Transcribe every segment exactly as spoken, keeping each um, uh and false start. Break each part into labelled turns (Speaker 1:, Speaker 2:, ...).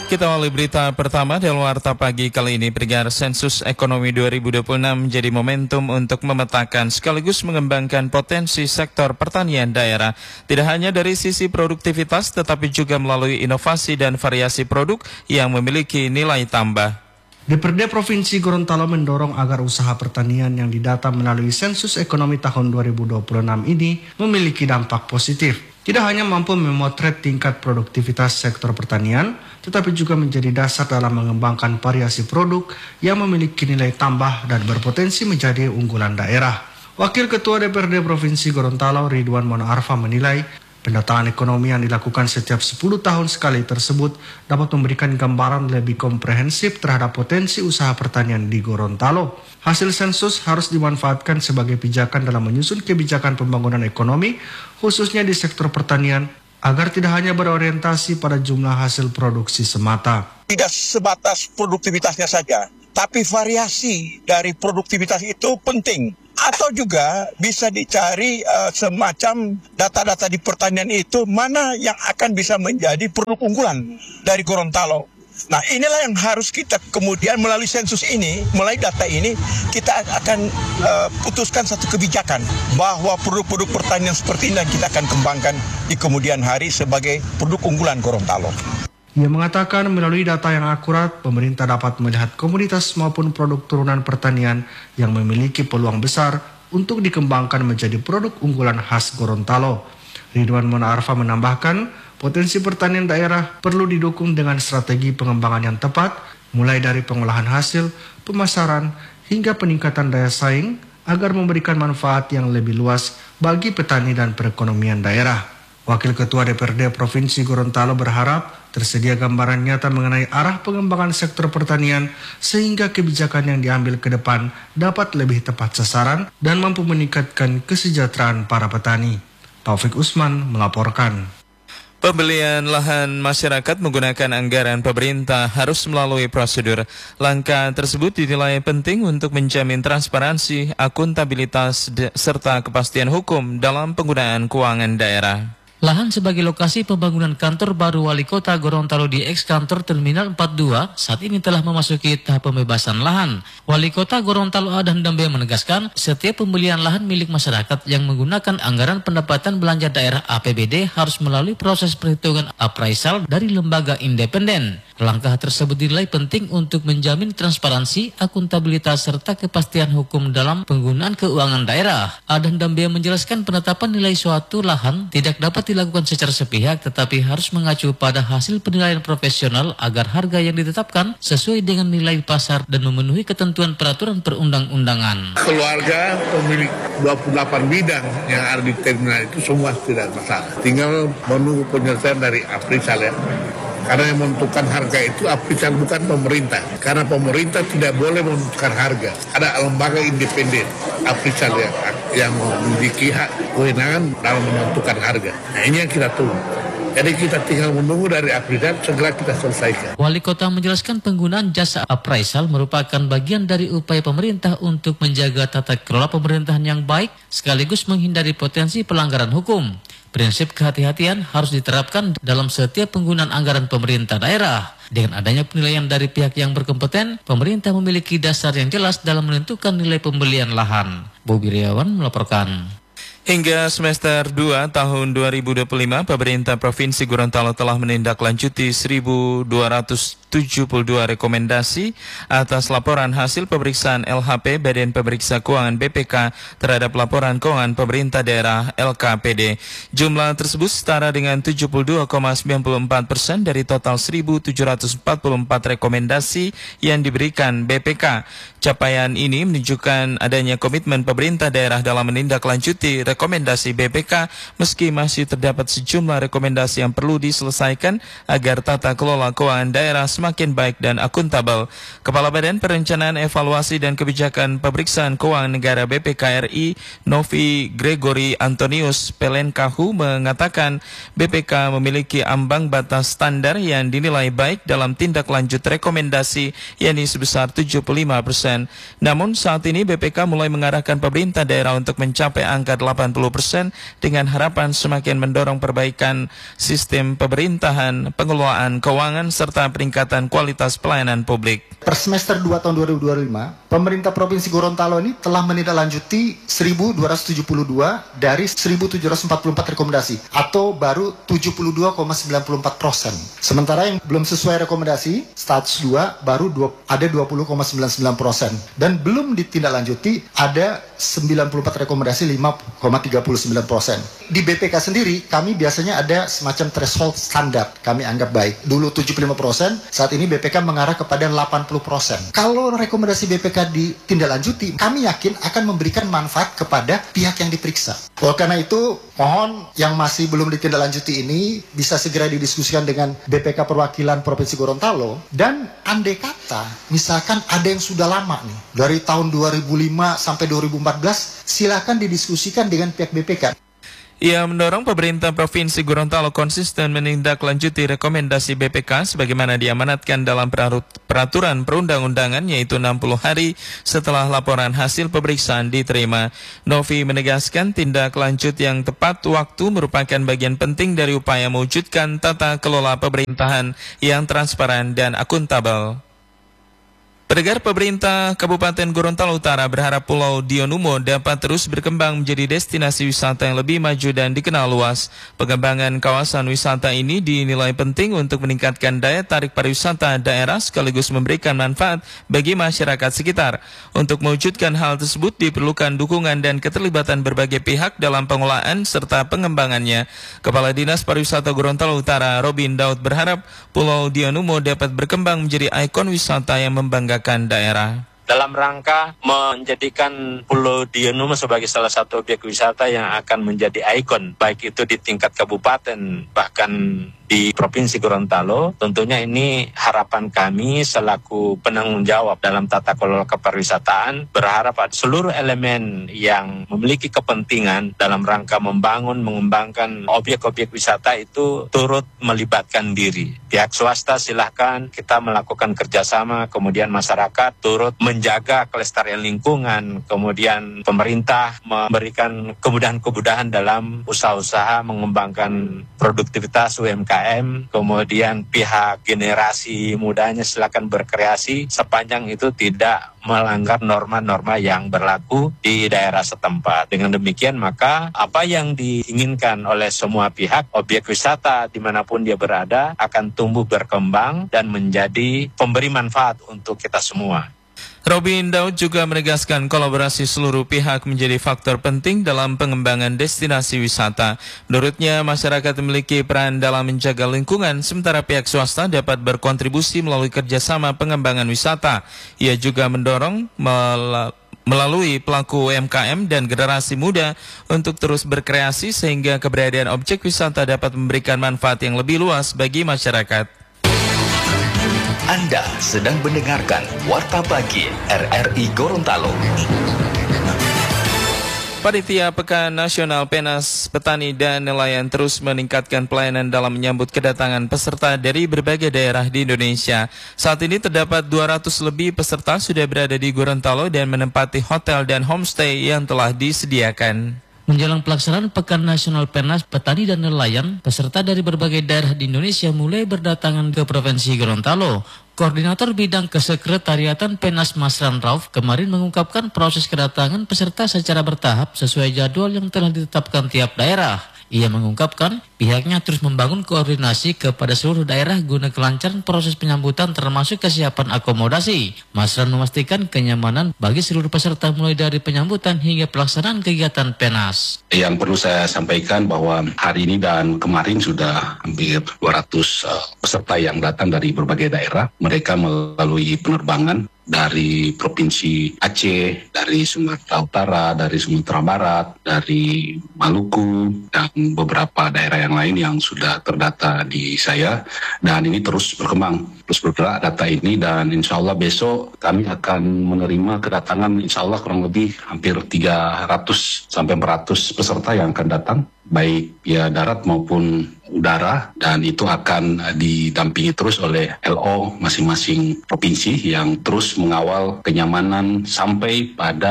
Speaker 1: Kita awali berita pertama dalam Warta Pagi kali ini. Pendengar, sensus ekonomi dua ribu dua puluh enam menjadi momentum untuk memetakan sekaligus mengembangkan potensi sektor pertanian daerah. Tidak hanya dari sisi produktivitas, tetapi juga melalui inovasi dan variasi produk yang memiliki nilai tambah.
Speaker 2: D P R D Provinsi Gorontalo mendorong agar usaha pertanian yang didata melalui sensus ekonomi tahun dua ribu dua puluh enam ini memiliki dampak positif. Tidak hanya mampu memotret tingkat produktivitas sektor pertanian, tetapi juga menjadi dasar dalam mengembangkan variasi produk yang memiliki nilai tambah dan berpotensi menjadi unggulan daerah. Wakil Ketua D P R D Provinsi Gorontalo Ridwan Monarfa menilai, pendataan ekonomi yang dilakukan setiap sepuluh tahun sekali tersebut dapat memberikan gambaran lebih komprehensif terhadap potensi usaha pertanian di Gorontalo. Hasil sensus harus dimanfaatkan sebagai pijakan dalam menyusun kebijakan pembangunan ekonomi, khususnya di sektor pertanian, agar tidak hanya berorientasi pada jumlah hasil produksi semata.
Speaker 3: Tidak sebatas produktivitasnya saja, tapi variasi dari produktivitas itu penting. Atau juga bisa dicari uh, semacam data-data di pertanian itu mana yang akan bisa menjadi produk unggulan dari Gorontalo. Nah, inilah yang harus kita kemudian melalui sensus ini, melalui data ini, kita akan uh, putuskan satu kebijakan bahwa produk-produk pertanian seperti ini kita akan kembangkan di kemudian hari sebagai produk unggulan Gorontalo.
Speaker 2: Ia mengatakan melalui data yang akurat, pemerintah dapat melihat komoditas maupun produk turunan pertanian yang memiliki peluang besar untuk dikembangkan menjadi produk unggulan khas Gorontalo. Ridwan Monarfa menambahkan, potensi pertanian daerah perlu didukung dengan strategi pengembangan yang tepat, mulai dari pengolahan hasil, pemasaran, hingga peningkatan daya saing agar memberikan manfaat yang lebih luas bagi petani dan perekonomian daerah. Wakil Ketua D P R D Provinsi Gorontalo berharap tersedia gambaran nyata mengenai arah pengembangan sektor pertanian sehingga kebijakan yang diambil ke depan dapat lebih tepat sasaran dan mampu meningkatkan kesejahteraan para petani. Taufik Usman melaporkan.
Speaker 1: Pembelian lahan masyarakat menggunakan anggaran pemerintah harus melalui prosedur. Langkah tersebut dinilai penting untuk menjamin transparansi, akuntabilitas, serta kepastian hukum dalam penggunaan keuangan daerah.
Speaker 4: Lahan sebagai lokasi pembangunan kantor baru Wali Kota Gorontalo di eks-kantor Terminal empat puluh dua saat ini telah memasuki tahap pembebasan lahan. Wali Kota Gorontalo Adan Dambe menegaskan, setiap pembelian lahan milik masyarakat yang menggunakan anggaran pendapatan belanja daerah A P B D harus melalui proses perhitungan appraisal dari lembaga independen. Langkah tersebut dinilai penting untuk menjamin transparansi, akuntabilitas, serta kepastian hukum dalam penggunaan keuangan daerah. Adan Dambe menjelaskan penetapan nilai suatu lahan tidak dapat dilakukan secara sepihak, tetapi harus mengacu pada hasil penilaian profesional agar harga yang ditetapkan sesuai dengan nilai pasar dan memenuhi ketentuan peraturan perundang-undangan.
Speaker 5: Keluarga pemilik dua puluh delapan bidang yang ada di terminal itu semua tidak masalah. Tinggal menunggu penyelesaian dari appraisal ya. Karena yang menentukan harga itu appraisal bukan pemerintah. Karena pemerintah tidak boleh menentukan harga. Ada lembaga independen appraisal yang, yang memiliki hak kewenangan dalam menentukan harga. Nah, ini yang kita tunggu. Jadi kita tinggal menunggu dari appraisal, segera kita selesaikan.
Speaker 4: Wali Kota menjelaskan penggunaan jasa appraisal merupakan bagian dari upaya pemerintah untuk menjaga tata kelola pemerintahan yang baik sekaligus menghindari potensi pelanggaran hukum. Prinsip kehati-hatian harus diterapkan dalam setiap penggunaan anggaran pemerintah daerah. Dengan adanya penilaian dari pihak yang berkompeten, pemerintah memiliki dasar yang jelas dalam menentukan nilai pembelian lahan. Bobi Riawan melaporkan.
Speaker 1: Hingga semester dua tahun dua ribu dua puluh lima, pemerintah Provinsi Gorontalo telah menindaklanjuti seribu dua ratus tujuh puluh dua rekomendasi atas laporan hasil pemeriksaan L H P Badan Pemeriksa Keuangan B P K terhadap laporan keuangan pemerintah daerah L K P D. Jumlah tersebut setara dengan tujuh puluh dua koma sembilan puluh empat persen dari total seribu tujuh ratus empat puluh empat rekomendasi yang diberikan B P K. Capaian ini menunjukkan adanya komitmen pemerintah daerah dalam menindaklanjuti rekomendasi B P K meski masih terdapat sejumlah rekomendasi yang perlu diselesaikan agar tata kelola keuangan daerah semakin baik dan akuntabel. Kepala Badan Perencanaan Evaluasi dan Kebijakan Pemeriksaan Keuangan Negara B P K R I, Novi Gregory Antonius Pelenkahu mengatakan B P K memiliki ambang batas standar yang dinilai baik dalam tindak lanjut rekomendasi, yakni sebesar tujuh puluh lima persen. Namun saat ini B P K mulai mengarahkan pemerintah daerah untuk mencapai angka delapan delapan puluh persen dengan harapan semakin mendorong perbaikan sistem pemerintahan, pengelolaan keuangan, serta peningkatan kualitas pelayanan publik.
Speaker 6: Per semester dua tahun dua ribu dua puluh lima, pemerintah Provinsi Gorontalo ini telah menindaklanjuti seribu dua ratus tujuh puluh dua dari seribu tujuh ratus empat puluh empat rekomendasi atau baru tujuh puluh dua koma sembilan puluh empat persen. Sementara yang belum sesuai rekomendasi status dua baru dua, ada dua puluh koma sembilan sembilan persen dan belum ditindaklanjuti ada sembilan puluh empat rekomendasi lima koma tiga puluh sembilan persen. Di B P K sendiri kami biasanya ada semacam threshold standar kami anggap baik. Dulu tujuh puluh lima persen, saat ini B P K mengarah kepada delapan puluh persen. Kalau rekomendasi B P K ditindaklanjuti, kami yakin akan memberikan manfaat kepada pihak yang diperiksa. Oleh karena itu, mohon yang masih belum ditindaklanjuti ini bisa segera didiskusikan dengan B P K Perwakilan Provinsi Gorontalo, dan andai kata misalkan ada yang sudah lama nih, dari tahun dua ribu lima sampai dua ribu empat belas, silakan didiskusikan dengan pihak B P K.
Speaker 1: Ia mendorong pemerintah Provinsi Gorontalo konsisten menindaklanjuti rekomendasi B P K sebagaimana diamanatkan dalam peraturan perundang-undangan, yaitu enam puluh hari setelah laporan hasil pemeriksaan diterima. Novi menegaskan tindak lanjut yang tepat waktu merupakan bagian penting dari upaya mewujudkan tata kelola pemerintahan yang transparan dan akuntabel. Pendengar, pemerintah Kabupaten Gorontalo Utara berharap Pulau Dionumo dapat terus berkembang menjadi destinasi wisata yang lebih maju dan dikenal luas. Pengembangan kawasan wisata ini dinilai penting untuk meningkatkan daya tarik pariwisata daerah sekaligus memberikan manfaat bagi masyarakat sekitar. Untuk mewujudkan hal tersebut diperlukan dukungan dan keterlibatan berbagai pihak dalam pengelolaan serta pengembangannya. Kepala Dinas Pariwisata Gorontalo Utara, Robin Daud, berharap Pulau Dionumo dapat berkembang menjadi ikon wisata yang membanggakan daerah.
Speaker 7: Dalam rangka menjadikan Pulau Dionumo sebagai salah satu objek wisata yang akan menjadi ikon, baik itu di tingkat kabupaten bahkan di Provinsi Gorontalo, tentunya ini harapan kami selaku penanggung jawab dalam tata kelola kepariwisataan, berharap seluruh elemen yang memiliki kepentingan dalam rangka membangun, mengembangkan objek-objek wisata itu turut melibatkan diri. Pihak swasta silahkan kita melakukan kerjasama, kemudian masyarakat turut menjaga kelestarian lingkungan, kemudian pemerintah memberikan kemudahan-kemudahan dalam usaha-usaha mengembangkan produktivitas U M K M, kemudian pihak generasi mudanya silakan berkreasi sepanjang itu tidak melanggar norma-norma yang berlaku di daerah setempat. Dengan demikian maka apa yang diinginkan oleh semua pihak, objek wisata dimanapun dia berada akan tumbuh berkembang dan menjadi pemberi manfaat untuk kita semua.
Speaker 1: Robin Daud juga menegaskan kolaborasi seluruh pihak menjadi faktor penting dalam pengembangan destinasi wisata. Menurutnya, masyarakat memiliki peran dalam menjaga lingkungan, sementara pihak swasta dapat berkontribusi melalui kerjasama pengembangan wisata. Ia juga mendorong mel- melalui pelaku U M K M dan generasi muda untuk terus berkreasi sehingga keberadaan objek wisata dapat memberikan manfaat yang lebih luas bagi masyarakat.
Speaker 8: Anda sedang mendengarkan Warta Pagi R R I Gorontalo.
Speaker 1: Panitia Pekan Nasional Penas, Petani dan Nelayan terus meningkatkan pelayanan dalam menyambut kedatangan peserta dari berbagai daerah di Indonesia. Saat ini terdapat dua ratus lebih peserta sudah berada di Gorontalo dan menempati hotel dan homestay yang telah disediakan.
Speaker 4: Menjelang pelaksanaan Pekan Nasional Penas, Petani dan Nelayan, peserta dari berbagai daerah di Indonesia mulai berdatangan ke Provinsi Gorontalo. Koordinator Bidang Kesekretariatan Penas Masran Rauf kemarin mengungkapkan proses kedatangan peserta secara bertahap sesuai jadwal yang telah ditetapkan tiap daerah. Ia mengungkapkan pihaknya terus membangun koordinasi kepada seluruh daerah guna kelancaran proses penyambutan termasuk kesiapan akomodasi. Masran memastikan kenyamanan bagi seluruh peserta mulai dari penyambutan hingga pelaksanaan kegiatan Penas.
Speaker 9: Yang perlu saya sampaikan bahwa hari ini dan kemarin sudah hampir dua ratus uh, peserta yang datang dari berbagai daerah. Mereka melalui penerbangan dari Provinsi Aceh, dari Sumatera Utara, dari Sumatera Barat, dari Maluku, dan beberapa daerah yang lain yang sudah terdata di saya. Dan ini terus berkembang, terus bergerak data ini, dan insya Allah besok kami akan menerima kedatangan insya Allah kurang lebih hampir tiga ratus sampai empat ratus peserta yang akan datang, baik via darat maupun udara, dan itu akan didampingi terus oleh L O masing-masing provinsi yang terus mengawal kenyamanan sampai pada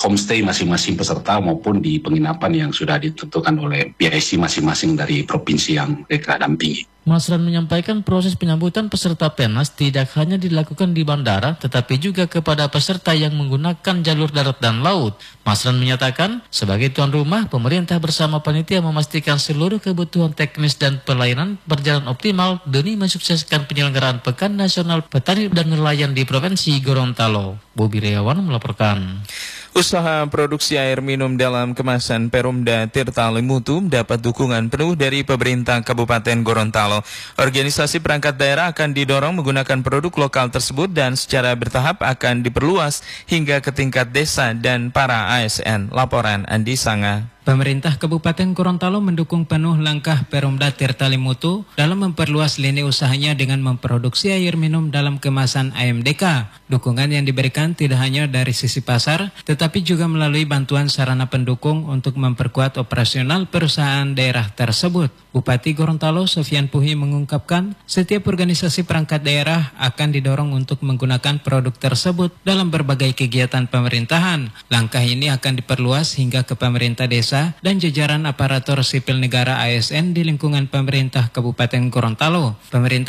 Speaker 9: homestay masing-masing peserta maupun di penginapan yang sudah ditentukan oleh B I C masing-masing dari provinsi yang mereka dampingi.
Speaker 4: Masran menyampaikan proses penyambutan peserta PENAS tidak hanya dilakukan di bandara, tetapi juga kepada peserta yang menggunakan jalur darat dan laut. Masran menyatakan, sebagai tuan rumah, pemerintah bersama panitia memastikan seluruh kebutuhan teknis dan pelayanan berjalan optimal demi mensukseskan penyelenggaraan Pekan Nasional Petani dan Nelayan di Provinsi Gorontalo. Bobi Riawan melaporkan.
Speaker 1: Usaha produksi air minum dalam kemasan Perumda Tirta Limutu dapat dukungan penuh dari pemerintah Kabupaten Gorontalo. Organisasi perangkat daerah akan didorong menggunakan produk lokal tersebut dan secara bertahap akan diperluas hingga ke tingkat desa dan para A S N. Laporan Andi Sanga.
Speaker 10: Pemerintah Kabupaten Gorontalo mendukung penuh langkah Perumda Tirta Limutu dalam memperluas lini usahanya dengan memproduksi air minum dalam kemasan A M D K. Dukungan yang diberikan tidak hanya dari sisi pasar, tetapi juga melalui bantuan sarana pendukung untuk memperkuat operasional perusahaan daerah tersebut. Bupati Gorontalo Sofian Puhi mengungkapkan, setiap organisasi perangkat daerah akan didorong untuk menggunakan produk tersebut dalam berbagai kegiatan pemerintahan. Langkah ini akan diperluas hingga ke pemerintah desa dan jajaran aparatur sipil negara A S N di lingkungan pemerintah Kabupaten Gorontalo. Pemerintah